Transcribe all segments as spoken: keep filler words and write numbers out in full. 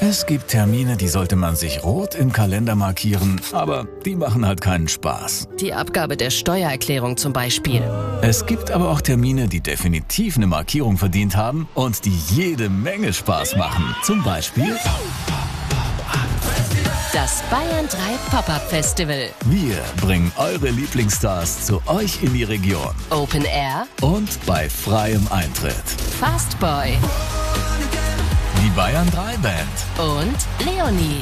Es gibt Termine, die sollte man sich rot im Kalender markieren, aber die machen halt keinen Spaß. Die Abgabe der Steuererklärung zum Beispiel. Es gibt aber auch Termine, die definitiv eine Markierung verdient haben und die jede Menge Spaß machen. Zum Beispiel das Bayern drei Pop-Up Festival. Wir bringen eure Lieblingsstars zu euch in die Region. Open Air und bei freiem Eintritt. Fastboy. Die Bayern drei Band. Und Leonie.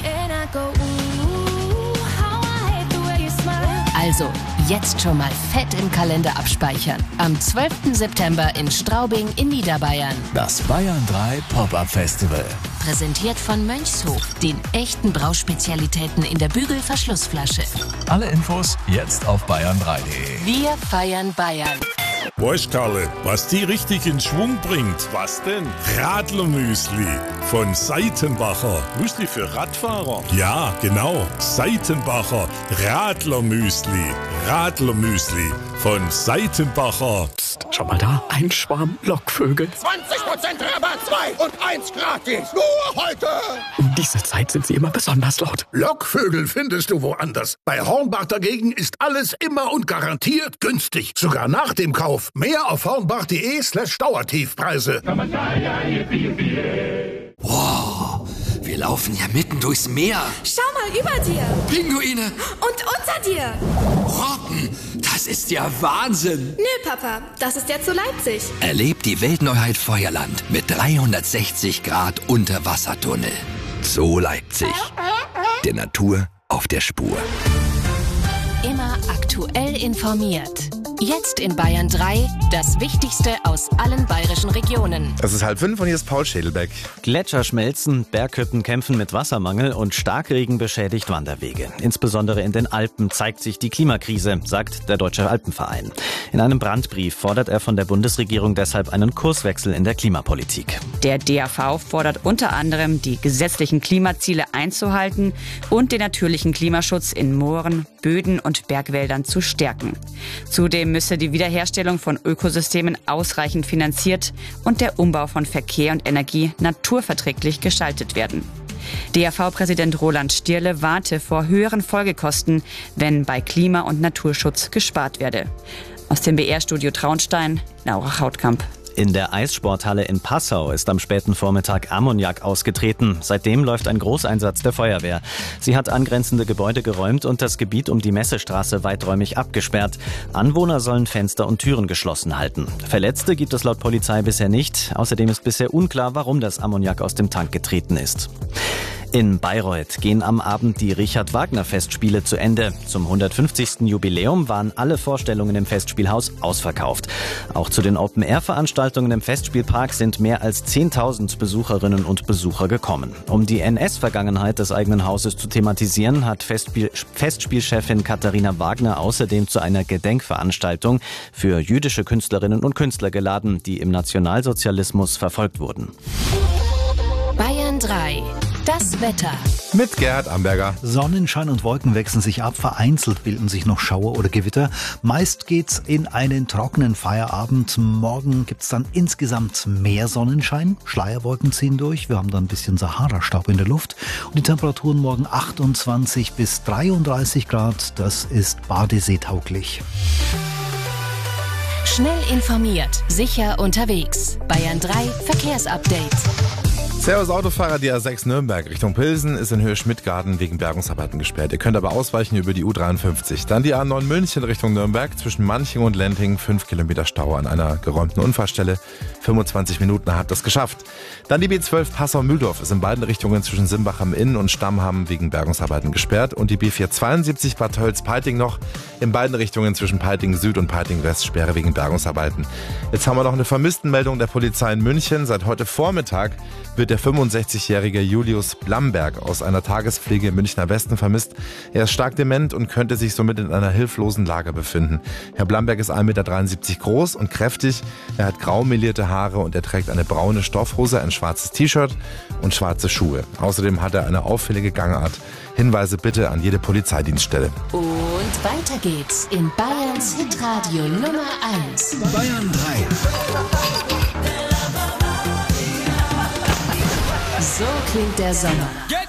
Also, jetzt schon mal fett im Kalender abspeichern. Am zwölften September in Straubing in Niederbayern. Das Bayern drei Pop-Up Festival. Präsentiert von Mönchshof, den echten Brauspezialitäten in der Bügelverschlussflasche. Alle Infos jetzt auf bayern drei punkt de. Wir feiern Bayern. Weißt Karle, was die richtig in Schwung bringt? Was denn? Radlermüsli von Seitenbacher. Müsli für Radfahrer? Ja, genau. Seitenbacher Radlermüsli. Radlermüsli von Seitenbacher. Psst, schau mal da. Ein Schwarm Lockvögel. zwanzig Prozent Rabatt, zwei und eins gratis. Nur heute. Um diese Zeit sind sie immer besonders laut. Lockvögel findest du woanders. Bei Hornbach dagegen ist alles immer und garantiert günstig. Sogar nach dem Kauf. Mehr auf hornbach.de slash Dauertiefpreise. Wow, wir laufen ja mitten durchs Meer. Schau mal über dir. Pinguine. Und unter dir. Robben, das ist ja Wahnsinn. Nö, Papa, das ist ja zu Leipzig. Erlebt die Weltneuheit Feuerland mit dreihundertsechzig Grad Unterwassertunnel. Zoo Leipzig. Der Natur auf der Spur. Immer aktuell informiert. Jetzt in Bayern drei, das Wichtigste aus allen bayerischen Regionen. Es ist halb fünf und hier ist Paul Schädelbeck. Gletscher schmelzen, Berghütten kämpfen mit Wassermangel und Starkregen beschädigt Wanderwege. Insbesondere in den Alpen zeigt sich die Klimakrise, sagt der Deutsche Alpenverein. In einem Brandbrief fordert er von der Bundesregierung deshalb einen Kurswechsel in der Klimapolitik. Der D A V fordert unter anderem, die gesetzlichen Klimaziele einzuhalten und den natürlichen Klimaschutz in Mooren, Böden und Bergwäldern zu stärken. Zudem müsse die Wiederherstellung von Ökosystemen ausreichend finanziert und der Umbau von Verkehr und Energie naturverträglich gestaltet werden. D A V-Präsident Roland Stierle warnte vor höheren Folgekosten, wenn bei Klima- und Naturschutz gespart werde. Aus dem B R-Studio Traunstein, Laura Hautkamp. In der Eissporthalle in Passau ist am späten Vormittag Ammoniak ausgetreten. Seitdem läuft ein Großeinsatz der Feuerwehr. Sie hat angrenzende Gebäude geräumt und das Gebiet um die Messestraße weiträumig abgesperrt. Anwohner sollen Fenster und Türen geschlossen halten. Verletzte gibt es laut Polizei bisher nicht. Außerdem ist bisher unklar, warum das Ammoniak aus dem Tank getreten ist. In Bayreuth gehen am Abend die Richard-Wagner-Festspiele zu Ende. Zum hundertfünfzigsten Jubiläum waren alle Vorstellungen im Festspielhaus ausverkauft. Auch zu den Open-Air-Veranstaltungen im Festspielpark sind mehr als zehntausend Besucherinnen und Besucher gekommen. Um die N S-Vergangenheit des eigenen Hauses zu thematisieren, hat Festspiel- Festspielchefin Katharina Wagner außerdem zu einer Gedenkveranstaltung für jüdische Künstlerinnen und Künstler geladen, die im Nationalsozialismus verfolgt wurden. Bayern drei. Das Wetter. Mit Gerhard Amberger. Sonnenschein und Wolken wechseln sich ab. Vereinzelt bilden sich noch Schauer oder Gewitter. Meist geht's in einen trockenen Feierabend. Morgen gibt's dann insgesamt mehr Sonnenschein. Schleierwolken ziehen durch. Wir haben dann ein bisschen Sahara-Staub in der Luft. Und die Temperaturen morgen achtundzwanzig bis dreiunddreißig Grad. Das ist badeseetauglich. Schnell informiert, sicher unterwegs. Bayern drei Verkehrsupdate. Servus Autofahrer, die A sechs Nürnberg Richtung Pilsen ist in Höhe Schmidtgarten wegen Bergungsarbeiten gesperrt. Ihr könnt aber ausweichen über die U dreiundfünfzig. Dann die A neun München Richtung Nürnberg zwischen Manching und Lenting. fünf Kilometer Stau an einer geräumten Unfallstelle. fünfundzwanzig Minuten habt das geschafft. Dann die B zwölf Passau-Mühldorf ist in beiden Richtungen zwischen Simbach am Inn und Stammham wegen Bergungsarbeiten gesperrt. Und die B vierhundertzweiundsiebzig Bad Tölz-Peiting noch in beiden Richtungen zwischen Peiting Süd und Peiting West Sperre wegen Bergungsarbeiten. Jetzt haben wir noch eine Vermisstenmeldung der Polizei in München. Seit heute Vormittag wird der fünfundsechzigjährige Julius Blamberg aus einer Tagespflege im Münchner Westen vermisst. Er ist stark dement und könnte sich somit in einer hilflosen Lage befinden. Herr Blamberg ist ein Meter dreiundsiebzig groß und kräftig. Er hat grau melierte Haare und er trägt eine braune Stoffhose, ein schwarzes T-Shirt und schwarze Schuhe. Außerdem hat er eine auffällige Gangart. Hinweise bitte an jede Polizeidienststelle. Und weiter geht's in Bayerns Hitradio Nummer eins. Bayern drei. So klingt der Sommer.